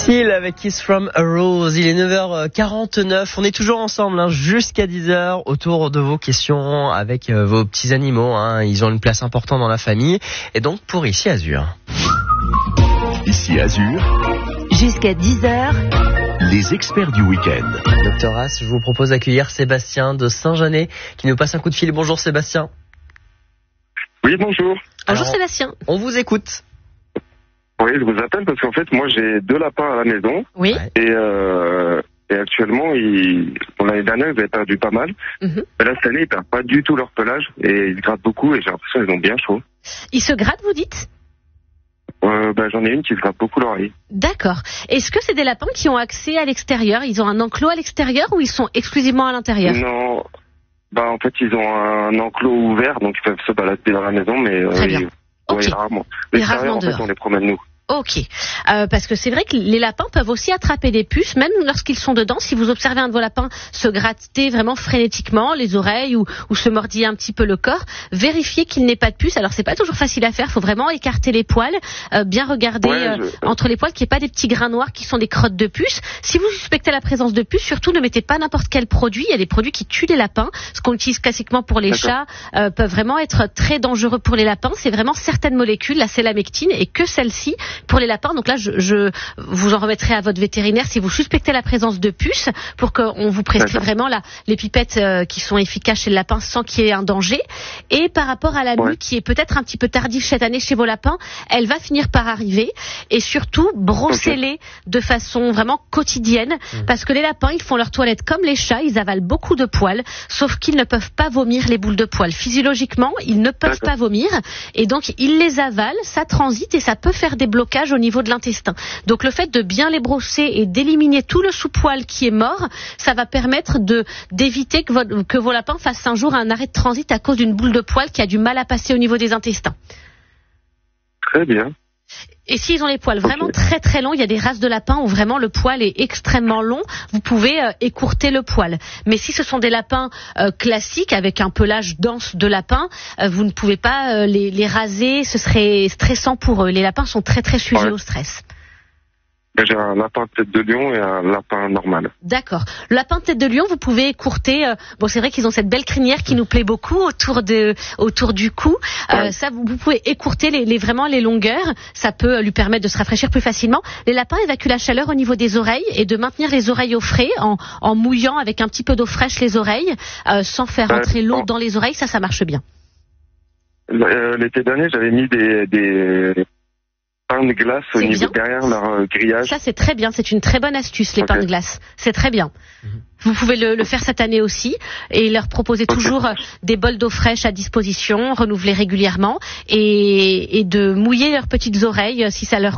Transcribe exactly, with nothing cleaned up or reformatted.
Seal avec Kiss from a Rose. Il est neuf heures quarante-neuf. On est toujours ensemble hein, jusqu'à dix heures autour de vos questions avec euh, vos petits animaux. Hein. Ils ont une place importante dans la famille. Et donc pour Ici Azur. Ici Azur. Jusqu'à dix heures. Les experts du week-end. Docteur As, je vous propose d'accueillir Sébastien de Saint-Genès qui nous passe un coup de fil. Bonjour Sébastien. Oui, bonjour. Bonjour Alors, Sébastien. On vous écoute. Oui, je vous appelle parce qu'en fait, moi, j'ai deux lapins à la maison. Oui. Et, euh, et actuellement, ils, bon, l'année dernière, ils avaient perdu pas mal. Mm-hmm. Mais là, cette année, ils perdent pas du tout leur pelage. Et ils se grattent beaucoup et j'ai l'impression qu'ils ont bien chaud. Ils se grattent, vous dites ? Euh, bah, j'en ai une qui se gratte beaucoup l'oreille. D'accord. Est-ce que c'est des lapins qui ont accès à l'extérieur ? Ils ont un enclos à l'extérieur ou ils sont exclusivement à l'intérieur ? Non. Bah, en fait, ils ont un enclos ouvert, donc ils peuvent se balader dans la maison, mais Très euh, bien. ils, Ok. ouais, rarement. Mais L'extérieur, rarement en fait, dehors. on les promène nous. Ok, euh, parce que c'est vrai que les lapins peuvent aussi attraper des puces, même lorsqu'ils sont dedans. Si vous observez un de vos lapins se gratter vraiment frénétiquement les oreilles ou, ou se mordiller un petit peu le corps, vérifiez qu'il n'ait pas de puce. Alors c'est pas toujours facile à faire, faut vraiment écarter les poils, euh, bien regarder Ouais, euh, je- entre les poils qu'il n'y ait pas des petits grains noirs qui sont des crottes de puces. Si vous suspectez la présence de puces, surtout ne mettez pas n'importe quel produit. Il y a des produits qui tuent les lapins. Ce qu'on utilise classiquement pour les D'accord. chats euh, peut vraiment être très dangereux pour les lapins. C'est vraiment certaines molécules, la sélamectine et que celle-ci pour les lapins. Donc là, je, je vous en remettrai à votre vétérinaire si vous suspectez la présence de puces pour qu'on vous prescrive D'accord. vraiment la, les pipettes euh, qui sont efficaces chez le lapin sans qu'il y ait un danger. Et par rapport à la Ouais. mue qui est peut-être un petit peu tardive cette année chez vos lapins, elle va finir par arriver. Et surtout, brossez-les de façon vraiment quotidienne parce que les lapins, ils font leur toilette comme les chats, ils avalent beaucoup de poils, sauf qu'ils ne peuvent pas vomir les boules de poils. Physiologiquement, ils ne peuvent D'accord. pas vomir et donc ils les avalent, ça transite et ça peut faire des blocages au niveau de l'intestin. Donc le fait de bien les brosser et d'éliminer tout le sous-poil qui est mort, ça va permettre de d'éviter que, vo- que vos lapins fassent un jour un arrêt de transit à cause d'une boule de poil qui a du mal à passer au niveau des intestins. Très bien. Et s'ils ont les poils vraiment Ok. très très longs, il y a des races de lapins où vraiment le poil est extrêmement long, vous pouvez euh, écourter le poil. Mais si ce sont des lapins euh, classiques avec un pelage dense de lapin, euh, vous ne pouvez pas euh, les, les raser, ce serait stressant pour eux. Les lapins sont très très sujets Ouais. au stress. Ben, j'ai un lapin tête de lion et un lapin normal. D'accord. Le lapin tête de lion, vous pouvez écourter. Euh, bon, c'est vrai qu'ils ont cette belle crinière qui nous plaît beaucoup autour de, autour du cou. Euh, Ouais. Ça, vous, vous pouvez écourter les, les vraiment les longueurs. Ça peut euh, lui permettre de se rafraîchir plus facilement. Les lapins évacuent la chaleur au niveau des oreilles et de maintenir les oreilles au frais en, en mouillant avec un petit peu d'eau fraîche les oreilles, euh, sans faire Ouais, rentrer l'eau bon. dans les oreilles. Ça, ça marche bien. Euh, L'été dernier, j'avais mis des, des pains de glace au C'est niveau bien. derrière leur euh, grillage. Ça, c'est très bien. C'est une très bonne astuce, les Ok. pains de glace. C'est très bien. Vous pouvez le, le faire cette année aussi et leur proposer Ok. toujours euh, des bols d'eau fraîche à disposition, renouveler régulièrement et, et de mouiller leurs petites oreilles euh, si ça leur